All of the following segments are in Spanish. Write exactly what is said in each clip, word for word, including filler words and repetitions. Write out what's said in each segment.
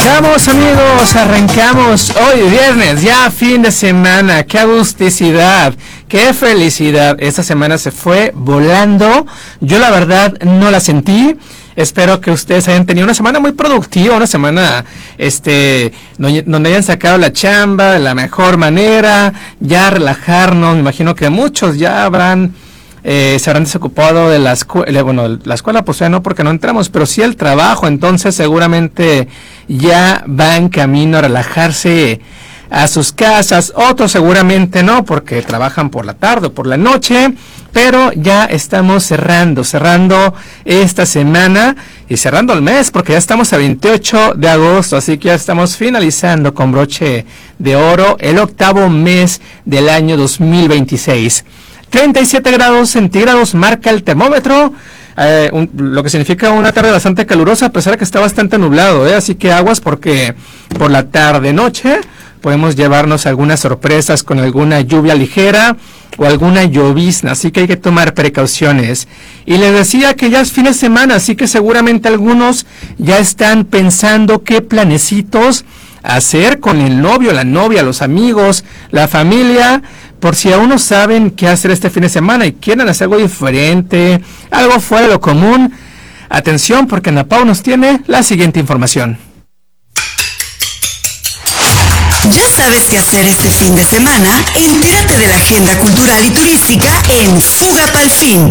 Arrancamos, amigos, arrancamos hoy viernes, ya fin de semana. Qué agusticidad, qué felicidad. Esta semana se fue volando. Yo la verdad no la sentí. Espero que ustedes hayan tenido una semana muy productiva, una semana este donde hayan sacado la chamba de la mejor manera, ya relajarnos. Me imagino que muchos ya habrán Eh, se habrán desocupado de la escuela, bueno, la escuela pues ya no porque no entramos, pero sí el trabajo, entonces seguramente ya va en camino a relajarse a sus casas. Otros seguramente no, porque trabajan por la tarde o por la noche, pero ya estamos cerrando, cerrando esta semana y cerrando el mes, porque ya estamos a veintiocho de agosto, así que ya estamos finalizando con broche de oro el octavo mes del año dos mil veintiséis. treinta y siete grados centígrados marca el termómetro, eh, un, lo que significa una tarde bastante calurosa, a pesar de que está bastante nublado, ¿eh? Así que aguas porque por la tarde-noche podemos llevarnos algunas sorpresas con alguna lluvia ligera o alguna llovizna, así que hay que tomar precauciones. Y les decía que ya es fin de semana, así que seguramente algunos ya están pensando qué planecitos hacer con el novio, la novia, los amigos, la familia, por si aún no saben qué hacer este fin de semana y quieren hacer algo diferente, algo fuera de lo común. Atención, porque Ana Pau nos tiene la siguiente información. ¿Ya sabes qué hacer este fin de semana? Entérate de la agenda cultural y turística en Fuga Pa'l Fin.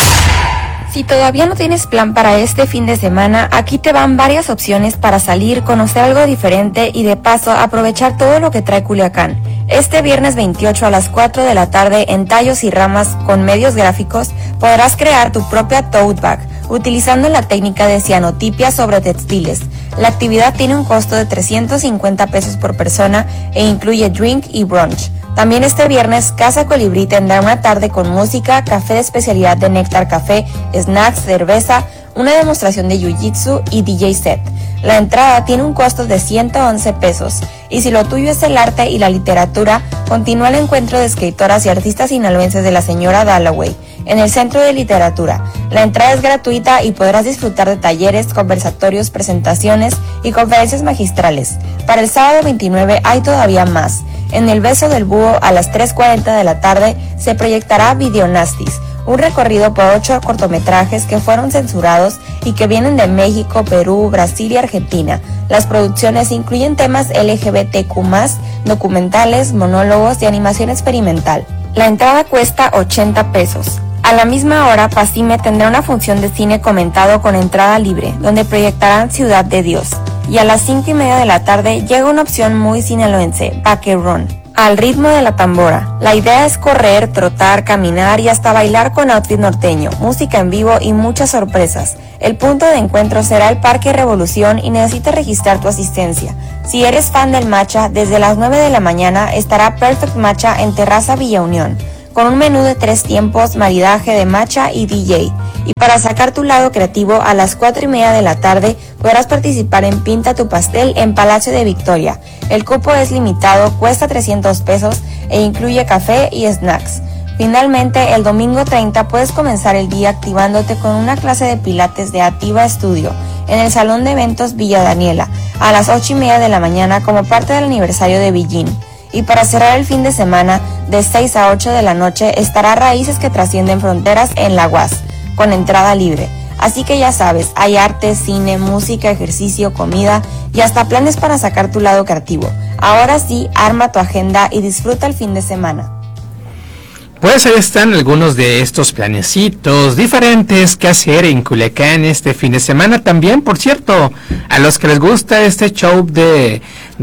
Si todavía no tienes plan para este fin de semana, aquí te van varias opciones para salir, conocer algo diferente y de paso aprovechar todo lo que trae Culiacán. Este viernes veintiocho a las cuatro de la tarde en Tallos y Ramas con medios gráficos podrás crear tu propia tote bag utilizando la técnica de cianotipia sobre textiles. La actividad tiene un costo de trescientos cincuenta pesos por persona e incluye drink y brunch. También este viernes, Casa Colibrí tendrá una tarde con música, café de especialidad de Néctar Café, snacks, cerveza, una demostración de jiu-jitsu y D J set. La entrada tiene un costo de ciento once pesos. Y si lo tuyo es el arte y la literatura, continúa el encuentro de escritoras y artistas sinaloenses de la señora Dalloway en el Centro de Literatura. La entrada es gratuita y podrás disfrutar de talleres, conversatorios, presentaciones y conferencias magistrales. Para el sábado veintinueve hay todavía más. En el Beso del Búho a las tres cuarenta de la tarde se proyectará Videonastis, un recorrido por ocho cortometrajes que fueron censurados y que vienen de México, Perú, Brasil y Argentina. Las producciones incluyen temas L G B T Q más, documentales, monólogos y animación experimental. La entrada cuesta ochenta pesos. A la misma hora, Pacime tendrá una función de cine comentado con entrada libre, donde proyectarán Ciudad de Dios. Y a las cinco y media de la tarde llega una opción muy sinaloense, Baque Run, al ritmo de la tambora. La idea es correr, trotar, caminar y hasta bailar con outfit norteño, música en vivo y muchas sorpresas. El punto de encuentro será el Parque Revolución y necesitas registrar tu asistencia. Si eres fan del matcha, desde las nueve de la mañana estará Perfect Matcha en Terraza Villa Unión, con un menú de tres tiempos, maridaje de matcha y D J. Y para sacar tu lado creativo, a las cuatro y media de la tarde podrás participar en Pinta tu Pastel en Palacio de Victoria. El cupo es limitado, cuesta trescientos pesos e incluye café y snacks. Finalmente, el domingo treinta puedes comenzar el día activándote con una clase de pilates de Activa Studio en el Salón de Eventos Villa Daniela a las ocho y media de la mañana como parte del aniversario de Villín. Y para cerrar el fin de semana, de seis a ocho de la noche, estará Raíces que Trascienden Fronteras en la U A S, con entrada libre. Así que ya sabes, hay arte, cine, música, ejercicio, comida y hasta planes para sacar tu lado creativo. Ahora sí, arma tu agenda y disfruta el fin de semana. Pues ahí están algunos de estos planecitos diferentes que hacer en Culiacán este fin de semana. También, por cierto, a los que les gusta este show de,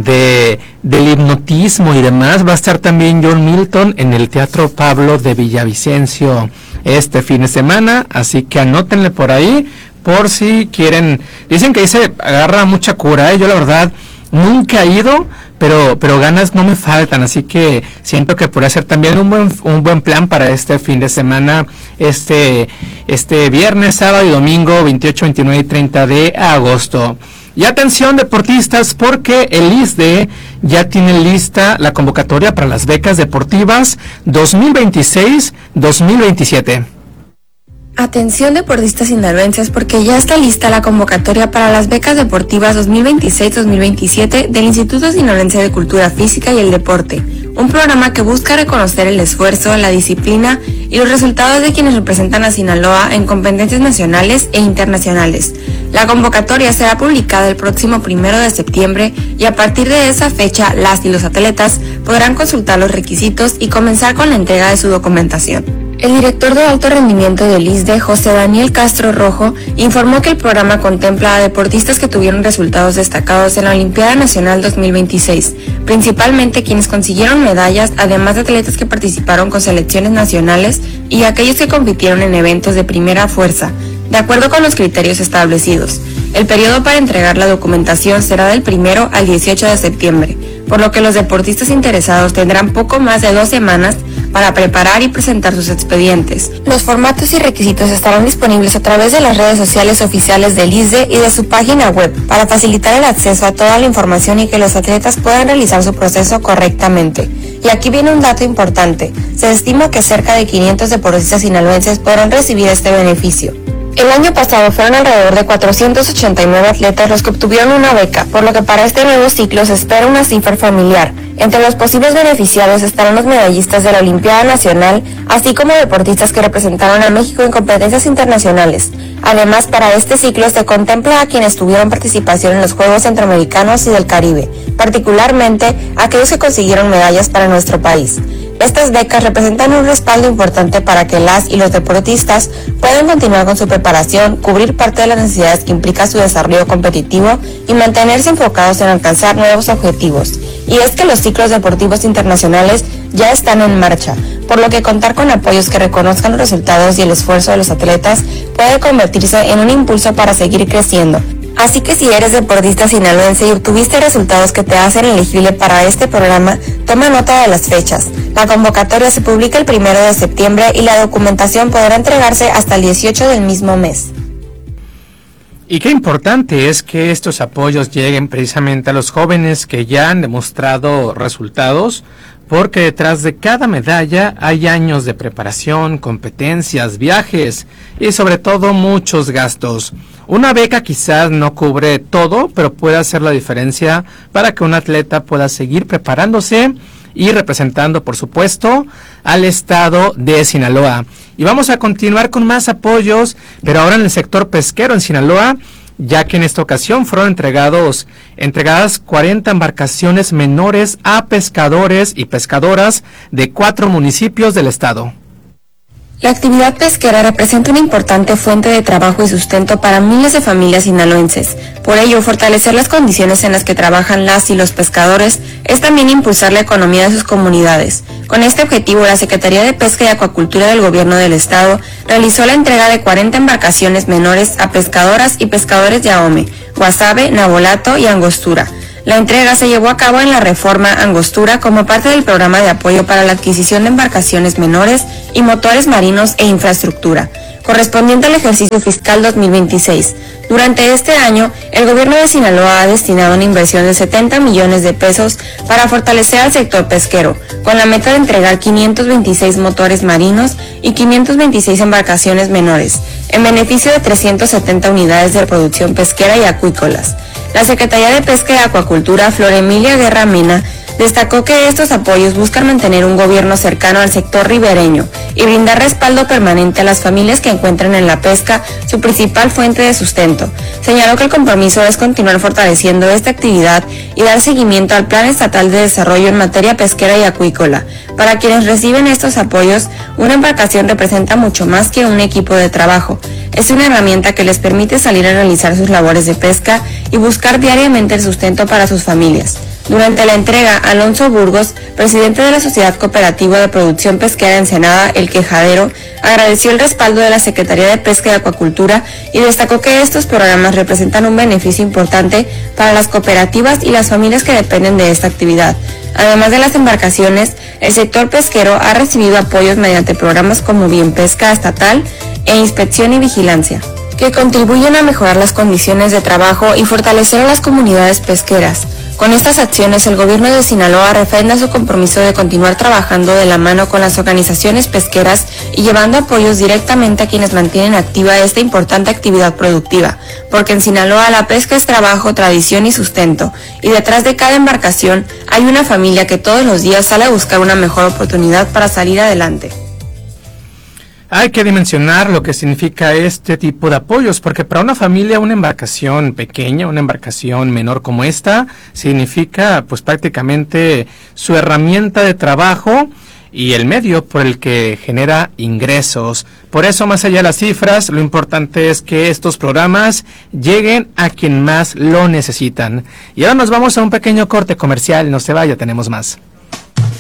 de del hipnotismo y demás, va a estar también John Milton en el Teatro Pablo de Villavicencio este fin de semana, así que anótenle por ahí por si quieren. Dicen que ahí se agarra mucha cura, ¿eh? Yo la verdad nunca he ido, pero pero ganas no me faltan, así que siento que podría ser también un buen un buen plan para este fin de semana, este este viernes, sábado y domingo veintiocho, veintinueve y treinta de agosto. Y atención deportistas, porque el I S D E ya tiene lista la convocatoria para las becas deportivas dos mil veintiséis dos mil veintisiete. Atención deportistas sinaloenses, porque ya está lista la convocatoria para las becas deportivas dos mil veintiséis dos mil veintisiete del Instituto Sinaloense de Cultura Física y el Deporte, un programa que busca reconocer el esfuerzo, la disciplina y los resultados de quienes representan a Sinaloa en competencias nacionales e internacionales. La convocatoria será publicada el próximo primero de septiembre y a partir de esa fecha las y los atletas podrán consultar los requisitos y comenzar con la entrega de su documentación. El director de alto rendimiento del I S D E, José Daniel Castro Rojo, informó que el programa contempla a deportistas que tuvieron resultados destacados en la Olimpiada Nacional dos mil veintiséis, principalmente quienes consiguieron medallas, además de atletas que participaron con selecciones nacionales y aquellos que compitieron en eventos de primera fuerza, de acuerdo con los criterios establecidos. El periodo para entregar la documentación será del primero al dieciocho de septiembre, por lo que los deportistas interesados tendrán poco más de dos semanas para preparar y presentar sus expedientes. Los formatos y requisitos estarán disponibles a través de las redes sociales oficiales del I S D E y de su página web para facilitar el acceso a toda la información y que los atletas puedan realizar su proceso correctamente. Y aquí viene un dato importante. Se estima que cerca de quinientos deportistas sinaloenses podrán recibir este beneficio. El año pasado fueron alrededor de cuatrocientos ochenta y nueve atletas los que obtuvieron una beca, por lo que para este nuevo ciclo se espera una cifra familiar. Entre los posibles beneficiarios estarán los medallistas de la Olimpiada Nacional, así como deportistas que representaron a México en competencias internacionales. Además, para este ciclo se contempla a quienes tuvieron participación en los Juegos Centroamericanos y del Caribe, particularmente aquellos que consiguieron medallas para nuestro país. Estas becas representan un respaldo importante para que las y los deportistas puedan continuar con su preparación, cubrir parte de las necesidades que implica su desarrollo competitivo y mantenerse enfocados en alcanzar nuevos objetivos. Y es que los ciclos deportivos internacionales ya están en marcha, por lo que contar con apoyos que reconozcan los resultados y el esfuerzo de los atletas puede convertirse en un impulso para seguir creciendo. Así que si eres deportista sinaloense y obtuviste resultados que te hacen elegible para este programa, toma nota de las fechas. La convocatoria se publica el primero de septiembre y la documentación podrá entregarse hasta el dieciocho del mismo mes. Y qué importante es que estos apoyos lleguen precisamente a los jóvenes que ya han demostrado resultados, porque detrás de cada medalla hay años de preparación, competencias, viajes y sobre todo muchos gastos. Una beca quizás no cubre todo, pero puede hacer la diferencia para que un atleta pueda seguir preparándose y representando, por supuesto, al estado de Sinaloa. Y vamos a continuar con más apoyos, pero ahora en el sector pesquero en Sinaloa, ya que en esta ocasión fueron entregados, entregadas cuarenta embarcaciones menores a pescadores y pescadoras de cuatro municipios del estado. La actividad pesquera representa una importante fuente de trabajo y sustento para miles de familias sinaloenses. Por ello, fortalecer las condiciones en las que trabajan las y los pescadores es también impulsar la economía de sus comunidades. Con este objetivo, la Secretaría de Pesca y Acuacultura del Gobierno del Estado realizó la entrega de cuarenta embarcaciones menores a pescadoras y pescadores de Ahome, Guasave, Nabolato y Angostura. La entrega se llevó a cabo en la Reforma Angostura como parte del programa de apoyo para la adquisición de embarcaciones menores y motores marinos e infraestructura, correspondiente al ejercicio fiscal dos mil veintiséis. Durante este año, el gobierno de Sinaloa ha destinado una inversión de setenta millones de pesos para fortalecer al sector pesquero, con la meta de entregar quinientos veintiséis motores marinos y quinientas veintiséis embarcaciones menores, en beneficio de trescientas setenta unidades de producción pesquera y acuícolas. La Secretaría de Pesca y Acuacultura, Flor Emilia Guerra Mena, destacó que estos apoyos buscan mantener un gobierno cercano al sector ribereño y brindar respaldo permanente a las familias que encuentran en la pesca su principal fuente de sustento. Señaló que el compromiso es continuar fortaleciendo esta actividad y dar seguimiento al Plan Estatal de Desarrollo en materia pesquera y acuícola. Para quienes reciben estos apoyos, una embarcación representa mucho más que un equipo de trabajo. Es una herramienta que les permite salir a realizar sus labores de pesca y buscar diariamente el sustento para sus familias. Durante la entrega, Alonso Burgos, presidente de la Sociedad Cooperativa de Producción Pesquera Ensenada, El Quejadero, agradeció el respaldo de la Secretaría de Pesca y Acuacultura y destacó que estos programas representan un beneficio importante para las cooperativas y las familias que dependen de esta actividad. Además de las embarcaciones, el sector pesquero ha recibido apoyos mediante programas como Bien Pesca Estatal e Inspección y Vigilancia, que contribuyen a mejorar las condiciones de trabajo y fortalecer a las comunidades pesqueras. Con estas acciones, el gobierno de Sinaloa refrenda su compromiso de continuar trabajando de la mano con las organizaciones pesqueras y llevando apoyos directamente a quienes mantienen activa esta importante actividad productiva, porque en Sinaloa la pesca es trabajo, tradición y sustento, y detrás de cada embarcación hay una familia que todos los días sale a buscar una mejor oportunidad para salir adelante. Hay que dimensionar lo que significa este tipo de apoyos, porque para una familia una embarcación pequeña, una embarcación menor como esta, significa pues prácticamente su herramienta de trabajo y el medio por el que genera ingresos. Por eso, más allá de las cifras, lo importante es que estos programas lleguen a quien más lo necesitan. Y ahora nos vamos a un pequeño corte comercial, no se vaya, tenemos más.